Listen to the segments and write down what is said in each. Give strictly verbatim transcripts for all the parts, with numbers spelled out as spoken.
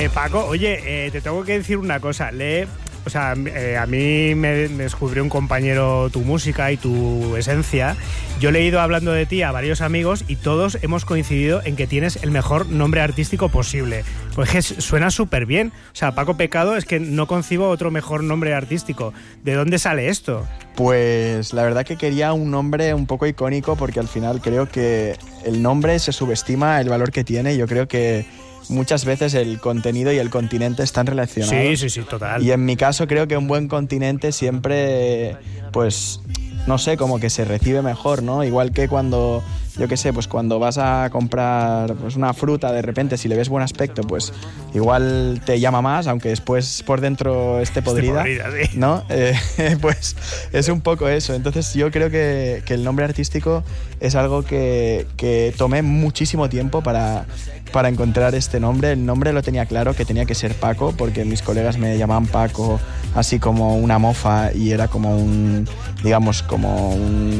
Eh, Paco, oye, eh, te tengo que decir una cosa. Le, o sea, eh, a mí me, me descubrió un compañero tu música y tu esencia. Yo le he ido hablando de ti a varios amigos y todos hemos coincidido en que tienes el mejor nombre artístico posible. Pues que suena súper bien. O sea, Paco Pecado, es que no concibo otro mejor nombre artístico. ¿De dónde sale esto? Pues la verdad que quería un nombre un poco icónico porque al final creo que el nombre se subestima el valor que tiene. Yo creo que muchas veces el contenido y el continente están relacionados. Sí, sí, sí, total. Y en mi caso creo que un buen continente siempre, pues, no sé, como que se recibe mejor, ¿no? Igual que cuando, yo qué sé, pues cuando vas a comprar pues una fruta, de repente, si le ves buen aspecto, pues igual te llama más, aunque después por dentro esté podrida, esté podrida, sí. ¿no? Eh, pues es un poco eso. Entonces yo creo que, que el nombre artístico es algo que, que tomé muchísimo tiempo para, para encontrar este nombre. El nombre lo tenía claro, que tenía que ser Paco, porque mis colegas me llamaban Paco, así como una mofa, y era como un, digamos, como un...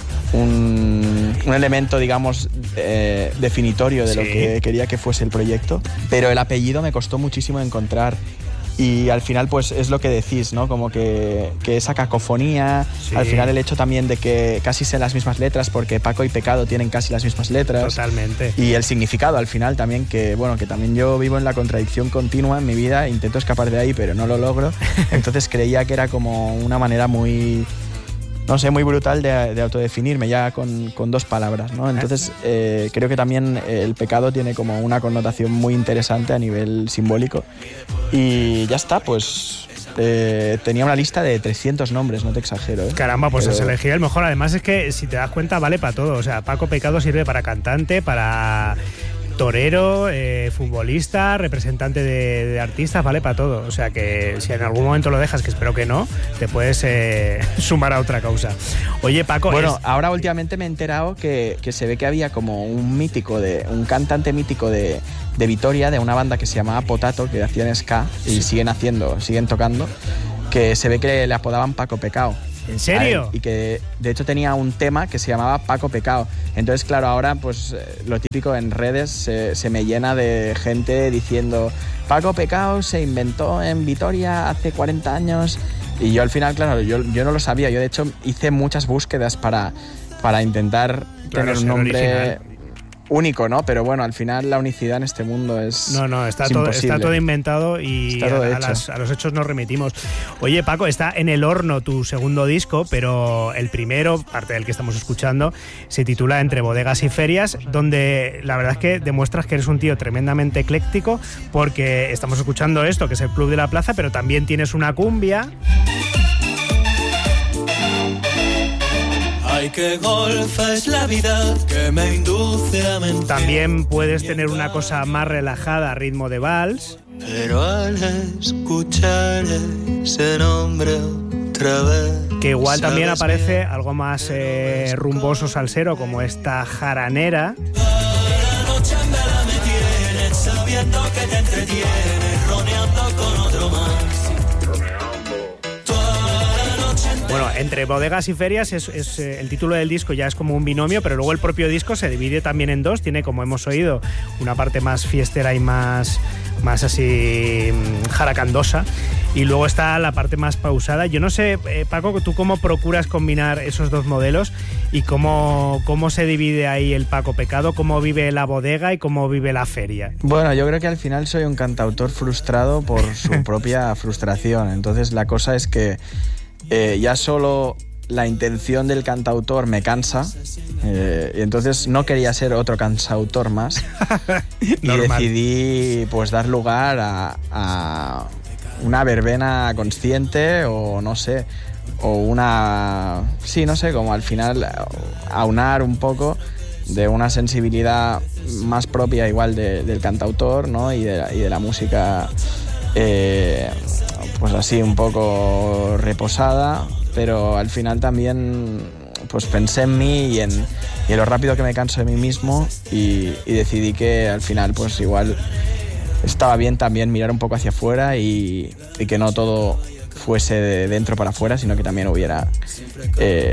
Un, un elemento, digamos, eh, definitorio de sí. lo que quería que fuese el proyecto, pero el apellido me costó muchísimo encontrar y al final pues es lo que decís, ¿no? Como que, que esa cacofonía, sí. al final el hecho también de que casi sean las mismas letras, porque Paco y Pecado tienen casi las mismas letras. Totalmente. Y el significado al final también, que bueno, que también yo vivo en la contradicción continua en mi vida, intento escapar de ahí pero no lo logro, entonces creía que era como una manera muy... no sé, muy brutal de, de autodefinirme ya con, con dos palabras, ¿no? Entonces eh, creo que también el pecado tiene como una connotación muy interesante a nivel simbólico y ya está, pues eh, tenía una lista de trescientos nombres, no te exagero, ¿eh? Caramba, pues Pero... has elegido el mejor. Además es que si te das cuenta vale para todo, o sea, Paco Pecado sirve para cantante, para... torero, eh, futbolista, representante de, de artistas, vale para todo. O sea que si en algún momento lo dejas, que espero que no, te puedes eh, sumar a otra causa. Oye, Paco... Bueno, es... ahora últimamente me he enterado que, que se ve que había como un mítico, de un cantante mítico de, de Vitoria, de una banda que se llamaba Potato, que hacían ska y sí. siguen haciendo, siguen tocando, que se ve que le apodaban Paco Pecado. ¿En serio? Y que de hecho tenía un tema que se llamaba Paco Pecado. Entonces, claro, ahora pues lo típico en redes se, se me llena de gente diciendo Paco Pecado se inventó en Vitoria hace cuarenta años. Y yo al final, claro, yo, yo no lo sabía. Yo de hecho hice muchas búsquedas para, para intentar claro, tener un nombre... original. Único, ¿no? Pero bueno, al final la unicidad en este mundo es No, no, está, es todo, está todo inventado y todo a, a, las, a los hechos nos remitimos. Oye, Paco, está en el horno tu segundo disco, pero el primero, parte del que estamos escuchando, se titula Entre bodegas y ferias, donde la verdad es que demuestras que eres un tío tremendamente ecléctico, porque estamos escuchando esto, que es el Club de la Plaza, pero también tienes una cumbia... Ay, qué golfa es la vida que me induce a mentir. También puedes tener una cosa más relajada a ritmo de vals. Pero al escuchar ese nombre otra vez, que igual también aparece algo más eh, rumboso salsero, como esta jaranera. Chambela me tienes, sabiendo que te entretienes, roneando con otro más. Bueno, Entre bodegas y ferias es, es eh, el título del disco, ya es como un binomio, pero luego el propio disco se divide también en dos. Tiene, como hemos oído, una parte más fiestera y más, más así jaracandosa, y luego está la parte más pausada. Yo no sé, eh, Paco, ¿tú cómo procuras combinar esos dos modelos y cómo, cómo se divide ahí el Paco Pecado? ¿Cómo vive la bodega y cómo vive la feria? Bueno, yo creo que al final soy un cantautor frustrado por su propia frustración. Entonces la cosa es que eh, ya solo la intención del cantautor me cansa, eh, y entonces no quería ser otro cantautor más y decidí pues dar lugar a, a una verbena consciente, o no sé, o una... sí, no sé, como al final aunar un poco de una sensibilidad más propia igual de, del cantautor, ¿no? y, de la, y de la música eh, pues así un poco reposada, pero al final también pues pensé en mí y en, y en lo rápido que me canso de mí mismo, y, y decidí que al final pues igual estaba bien también mirar un poco hacia afuera y, y que no todo fuese de dentro para afuera, sino que también hubiera eh,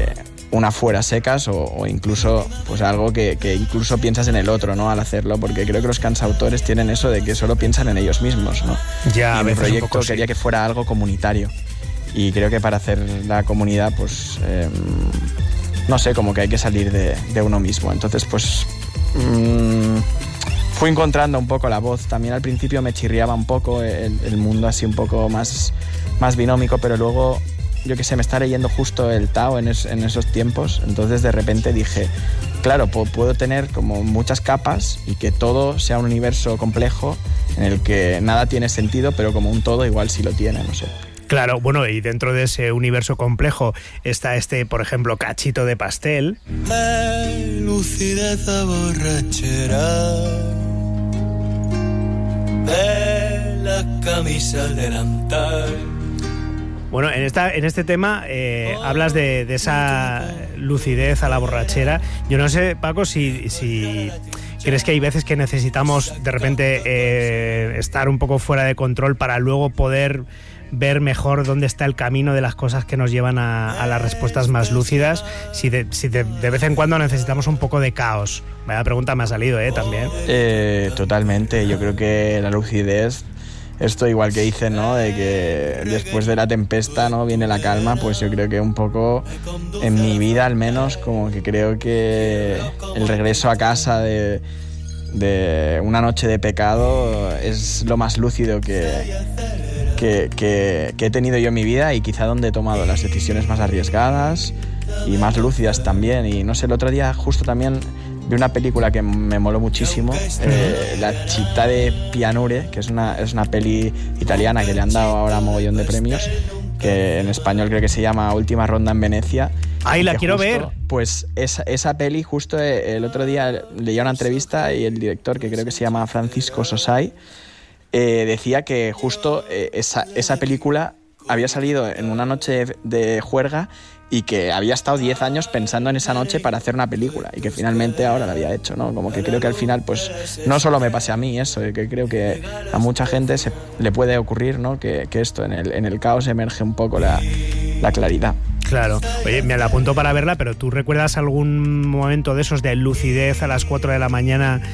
una fuera secas o, o incluso pues algo que, que incluso piensas en el otro, ¿no? Al hacerlo, porque creo que los cantautores tienen eso de que solo piensan en ellos mismos, ¿no? Ya, y a mi veces un proyecto poco sí. quería que fuera algo comunitario y creo que para hacer la comunidad pues eh, no sé, como que hay que salir de, de uno mismo. Entonces pues mmm, fui encontrando un poco la voz. También al principio me chirriaba un poco el, el mundo así un poco más, más binómico, pero luego yo que sé, me está leyendo justo el Tao en, es, en esos tiempos, entonces de repente dije, claro, po- puedo tener como muchas capas y que todo sea un universo complejo en el que nada tiene sentido, pero como un todo igual sí lo tiene, no sé. Claro, bueno, y dentro de ese universo complejo está este, por ejemplo, cachito de pastel. De lucidez a borrachera, de la camisa delantal. Bueno, en, esta, en este tema eh, hablas de, de esa lucidez a la borrachera. Yo no sé, Paco, si, si crees que hay veces que necesitamos de repente eh, estar un poco fuera de control para luego poder ver mejor dónde está el camino de las cosas que nos llevan a, a las respuestas más lúcidas. Si, de, si de, de vez en cuando necesitamos un poco de caos. Vaya pregunta me ha salido, ¿eh? También. Eh, totalmente, yo creo que la lucidez... Esto igual que dicen, ¿no? De que después de la tempestad, ¿no? Viene la calma, pues yo creo que un poco en mi vida al menos como que creo que el regreso a casa de, de una noche de pecado es lo más lúcido que, que, que, que he tenido yo en mi vida y quizá donde he tomado las decisiones más arriesgadas y más lúcidas también. Y no sé, el otro día justo también vi una película que me moló muchísimo, eh, La città de Pianure, que es una, es una peli italiana que le han dado ahora mogollón de premios, que en español creo que se llama Última Ronda en Venecia. ¡Ay, la que quiero justo, ver! Pues esa, esa peli, justo el otro día leía una entrevista y el director, que creo que se llama Francisco Sosai, eh, decía que justo eh, esa, esa película había salido en una noche de juerga y que había estado diez años pensando en esa noche para hacer una película y que finalmente ahora la había hecho, ¿no? Como que creo que al final, pues, no solo me pase a mí eso, que creo que a mucha gente se le puede ocurrir, ¿no? Que, que esto, en el, en el caos emerge un poco la, la claridad. Claro. Oye, me la apunto para verla, pero ¿tú recuerdas algún momento de esos de lucidez a las cuatro de la mañana